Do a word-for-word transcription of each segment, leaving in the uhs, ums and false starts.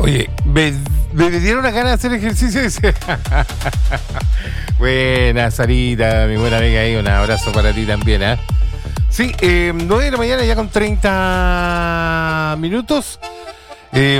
Oye, me, me dieron una gana de hacer ejercicio. Buena, Sarita, mi buena amiga ahí. Un abrazo para ti también, ¿eh? Sí, eh, nueve de la mañana ya con treinta minutos. Eh,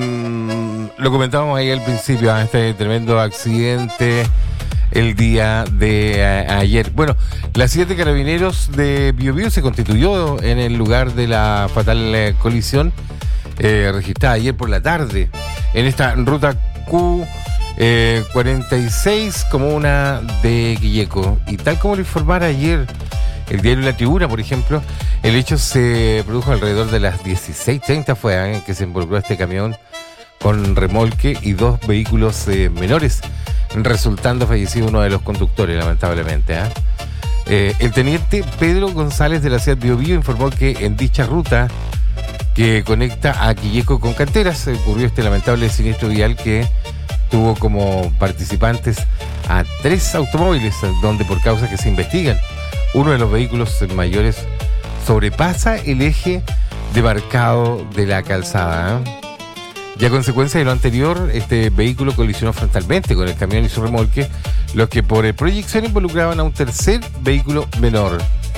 lo comentábamos ahí al principio, ¿eh? Este tremendo accidente el día de a, ayer. Bueno, la siete Carabineros de Biobío Biobío se constituyó en el lugar de la fatal eh, colisión eh, registrada ayer por la tarde en esta ruta Q eh, cuarenta y seis, comuna de Quilleco. Y tal como lo informara ayer el diario La Tribuna, por ejemplo, el hecho se produjo alrededor de las dieciséis treinta, fue ¿eh? en que se involucró este camión con remolque y dos vehículos eh, menores, resultando fallecido uno de los conductores, lamentablemente. ¿eh? Eh, el teniente Pedro González de la ciudad de Biobío Biobío informó que en dicha ruta que conecta a Quilleco con Canteras ocurrió este lamentable siniestro vial que tuvo como participantes a tres automóviles, donde por causas que se investigan, uno de los vehículos mayores sobrepasa el eje demarcado de la calzada. ¿eh? Y a consecuencia de lo anterior, este vehículo colisionó frontalmente con el camión y su remolque, los que por proyección involucraban a un tercer vehículo menor.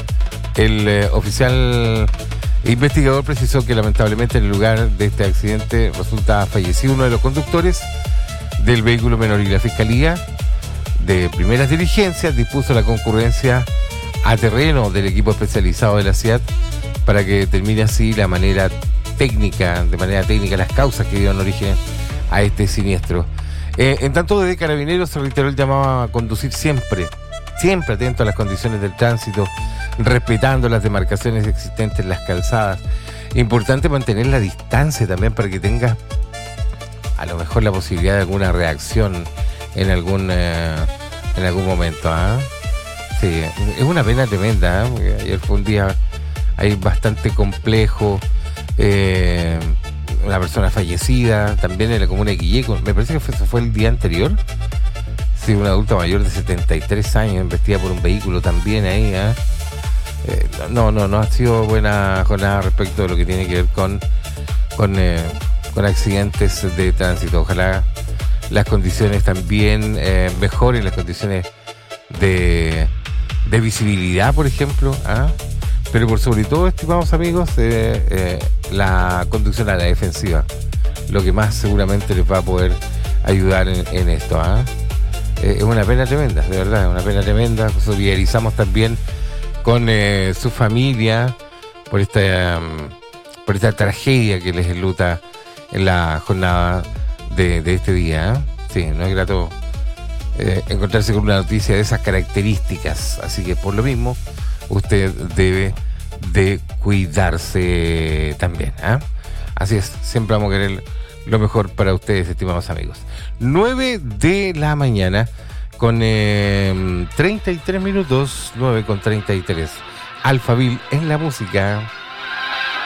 El eh, oficial investigador precisó que lamentablemente en el lugar de este accidente resulta fallecido uno de los conductores del vehículo menor, y la Fiscalía de Primeras Diligencias dispuso la concurrencia a terreno del equipo especializado de la C I A T para que determine así la manera técnica, de manera técnica, las causas que dieron origen a este siniestro. Eh, en tanto, desde Carabineros se reiteró el llamado a conducir siempre, siempre atento a las condiciones del tránsito, respetando las demarcaciones existentes en las calzadas. Importante mantener la distancia también para que tengas a lo mejor la posibilidad de alguna reacción en algún eh, en algún momento. ¿eh? Sí, es una pena tremenda. ¿eh? Ayer fue un día ahí bastante complejo. Eh, una persona fallecida también en la comuna de Quilleco. Me parece que fue, fue el día anterior. Sí, un adulto mayor de setenta y tres años, embestida por un vehículo también ahí. ¿eh? Eh, no, no, no ha sido buena jornada respecto de lo que tiene que ver con con, eh, con accidentes de tránsito. Ojalá las condiciones también eh, mejoren, las condiciones de, de visibilidad, por ejemplo. ¿ah? Pero por sobre todo, estimados amigos, eh, eh, la conducción a la defensiva, lo que más seguramente les va a poder ayudar en, en esto. ¿ah? Eh, es una pena tremenda, de verdad, es una pena tremenda. Solidarizamos también con eh, su familia por esta um, por esta tragedia que les enluta en la jornada de, de este día. ¿eh? Sí, no es grato eh, encontrarse con una noticia de esas características, así que por lo mismo usted debe de cuidarse también. ¿eh? Así es, siempre vamos a querer lo mejor para ustedes, estimados amigos. nueve de la mañana con eh, treinta y tres minutos, nueve con treinta y tres. Alphaville en la música.